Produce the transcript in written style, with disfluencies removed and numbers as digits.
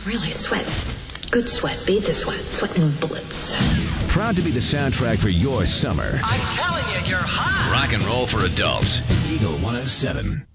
Really sweat. Good sweat. Beat the sweat. Sweating bullets. Proud to be the soundtrack for your summer. I'm telling you, you're hot. Rock and roll for adults. Eagle 107.